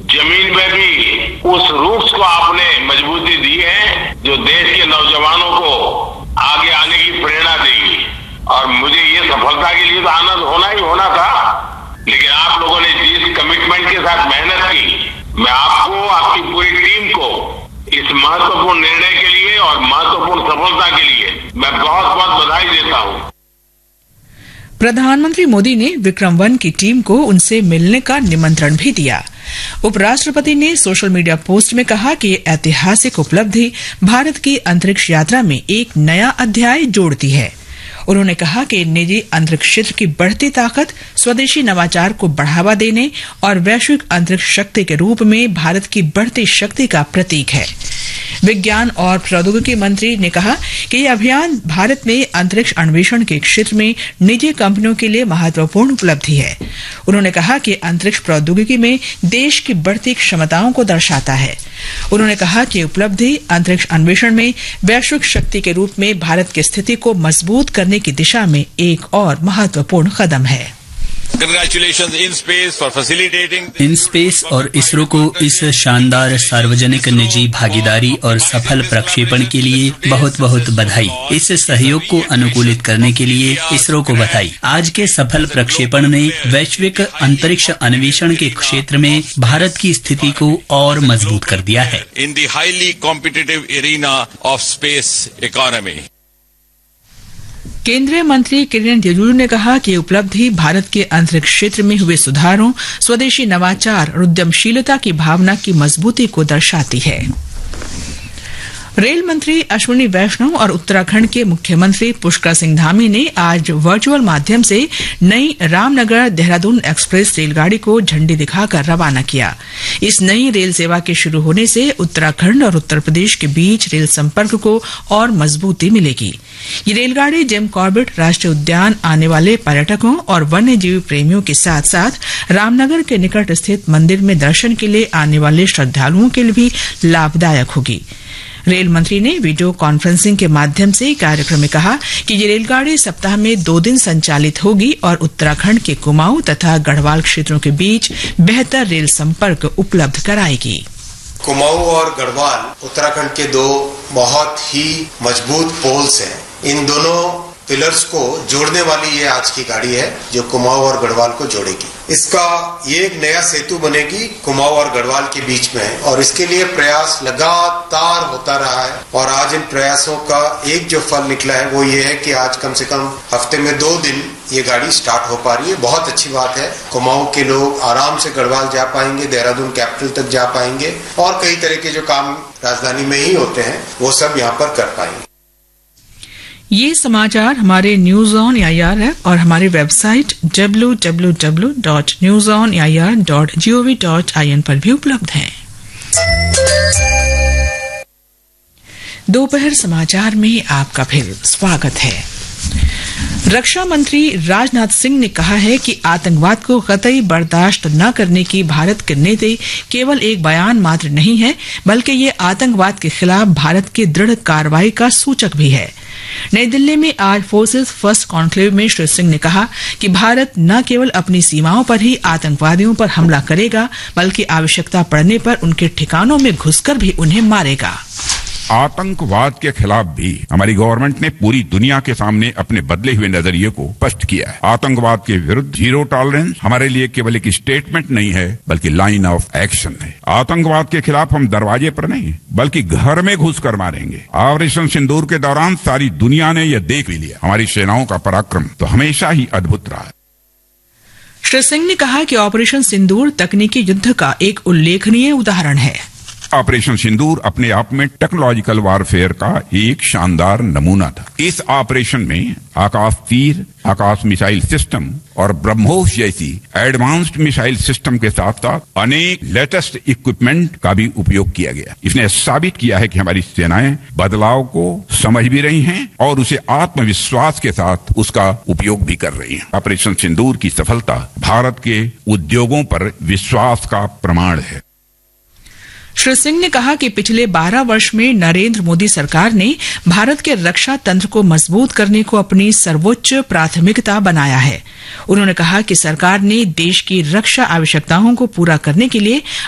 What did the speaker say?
जमीन में भी उस रूट्स को आपने मजबूती दी है जो देश के नौजवानों को आगे आने की प्रेरणा देगी। और मुझे ये सफलता के लिए तो आनंद होना था, लेकिन आप लोगों ने जिस कमिटमेंट के साथ मेहनत की, मैं आपको, आपकी पूरी टीम को इस महत्वपूर्ण निर्णय के लिए और महत्वपूर्ण सफलता के लिए मैं बहुत बहुत बधाई देता हूं। प्रधानमंत्री मोदी ने विक्रम-1 की टीम को उनसे मिलने का निमंत्रण भी दिया। उपराष्ट्रपति ने सोशल मीडिया पोस्ट में कहा कि ये ऐतिहासिक उपलब्धि भारत की अंतरिक्ष यात्रा में एक नया अध्याय जोड़ती है। उन्होंने कहा कि निजी अंतरिक्ष क्षेत्र की बढ़ती ताकत स्वदेशी नवाचार को बढ़ावा देने और वैश्विक अंतरिक्ष शक्ति के रूप में भारत की बढ़ती शक्ति का प्रतीक है। विज्ञान और प्रौद्योगिकी मंत्री ने कहा कि यह अभियान भारत में अंतरिक्ष अन्वेषण के क्षेत्र में निजी कंपनियों के लिए महत्वपूर्ण उपलब्धि है। उन्होंने कहा कि अंतरिक्ष प्रौद्योगिकी में देश की बढ़ती क्षमताओं को दर्शाता है। उन्होंने कहा कि उपलब्धि अंतरिक्ष अन्वेषण में वैश्विक शक्ति के रूप में भारत की स्थिति को मजबूत करने की दिशा में एक और महत्वपूर्ण कदम है। Congratulations InSpace for facilitating InSpace और इसरो को इस शानदार सार्वजनिक निजी भागीदारी और सफल प्रक्षेपण के लिए बहुत बहुत बधाई। इस सहयोग को अनुकूलित करने के लिए इसरो को बधाई। आज के सफल प्रक्षेपण ने वैश्विक अंतरिक्ष अन्वेषण के क्षेत्र में भारत की स्थिति को और मजबूत कर दिया है। in the highly competitive arena of space economy. केंद्रीय मंत्री किरेन रिजिजू ने कहा कि उपलब्धि भारत के अंतरिक्ष क्षेत्र में हुए सुधारों, स्वदेशी नवाचार और उद्यमशीलता की भावना की मजबूती को दर्शाती है। रेल मंत्री अश्विनी वैष्णव और उत्तराखंड के मुख्यमंत्री पुष्कर सिंह धामी ने आज वर्चुअल माध्यम से नई रामनगर देहरादून एक्सप्रेस रेलगाड़ी को झंडी दिखाकर रवाना किया। इस नई रेल सेवा के शुरू होने से उत्तराखंड और उत्तर प्रदेश के बीच रेल संपर्क को और मजबूती मिलेगी। ये रेलगाड़ी जिम कॉर्बेट राष्ट्रीय उद्यान आने वाले पर्यटकों और वन्य जीव प्रेमियों के साथ साथ रामनगर के निकट स्थित मंदिर में दर्शन के लिए आने वाले श्रद्धालुओं के लिए भी लाभदायक होगी। रेल मंत्री ने वीडियो कॉन्फ्रेंसिंग के माध्यम से कार्यक्रम में कहा कि ये रेलगाड़ी सप्ताह में 2 दिन संचालित होगी और उत्तराखंड के कुमाऊं तथा गढ़वाल क्षेत्रों के बीच बेहतर रेल संपर्क उपलब्ध कराएगी। कुमाऊं और गढ़वाल उत्तराखंड के 2 बहुत ही मजबूत पोल्स हैं। इन दोनों पिलर्स को जोड़ने वाली ये आज की गाड़ी है जो कुमाऊं और गढ़वाल को जोड़ेगी। इसका ये एक नया सेतु बनेगी कुमाऊं और गढ़वाल के बीच में, और इसके लिए प्रयास लगातार होता रहा है। और आज इन प्रयासों का एक जो फल निकला है वो ये है कि आज कम से कम हफ्ते में 2 दिन ये गाड़ी स्टार्ट हो पा रही है। बहुत अच्छी बात है। कुमाऊं के लोग आराम से गढ़वाल जा पाएंगे, देहरादून कैपिटल तक जा पाएंगे, और कई तरह के जो काम राजधानी में ही होते हैं वो सब यहाँ पर कर पाएंगे। ये समाचार हमारे न्यूज ऑन एआईआर ऐप और हमारी वेबसाइट www.newsonair.gov.in पर भी उपलब्ध हैं। दोपहर समाचार में आपका फिर स्वागत है। रक्षा मंत्री राजनाथ सिंह ने कहा है कि आतंकवाद को कतई बर्दाश्त न करने की भारत की नीति केवल एक बयान मात्र नहीं है, बल्कि ये आतंकवाद के खिलाफ भारत की दृढ़ कार्रवाई का सूचक भी है। नई दिल्ली में आज फोर्सेस फर्स्ट कॉन्क्लेव में श्री सिंह ने कहा कि भारत न केवल अपनी सीमाओं पर ही आतंकवादियों पर हमला करेगा, बल्कि आवश्यकता पड़ने पर उनके ठिकानों में घुसकर भी उन्हें मारेगा। आतंकवाद के खिलाफ भी हमारी गवर्नमेंट ने पूरी दुनिया के सामने अपने बदले हुए नजरिए को स्पष्ट किया है। आतंकवाद के विरुद्ध जीरो टॉलरेंस हमारे लिए केवल एक स्टेटमेंट नहीं है, बल्कि लाइन ऑफ एक्शन है। आतंकवाद के खिलाफ हम दरवाजे पर नहीं, बल्कि घर में घुसकर मारेंगे। ऑपरेशन सिंदूर के दौरान सारी दुनिया ने यह देख भी लिया। हमारी सेनाओं का पराक्रम तो हमेशा ही अद्भुत रहा है। श्री सिंह ने कहा कि ऑपरेशन सिंदूर तकनीकी युद्ध का एक उल्लेखनीय उदाहरण है। ऑपरेशन सिंदूर अपने आप में टेक्नोलॉजिकल वारफेयर का एक शानदार नमूना था। इस ऑपरेशन में आकाश तीर, आकाश मिसाइल सिस्टम और ब्रह्मोस जैसी एडवांस्ड मिसाइल सिस्टम के साथ साथ अनेक लेटेस्ट इक्विपमेंट का भी उपयोग किया गया। इसने साबित किया है कि हमारी सेनाएं बदलाव को समझ भी रही हैं और उसे आत्मविश्वास के साथ उसका उपयोग भी कर रही हैं। ऑपरेशन सिंदूर की सफलता भारत के उद्योगों पर विश्वास का प्रमाण है। श्री सिंह ने कहा कि पिछले 12 वर्ष में नरेंद्र मोदी सरकार ने भारत के रक्षा तंत्र को मजबूत करने को अपनी सर्वोच्च प्राथमिकता बनाया है। उन्होंने कहा कि सरकार ने देश की रक्षा आवश्यकताओं को पूरा करने के लिए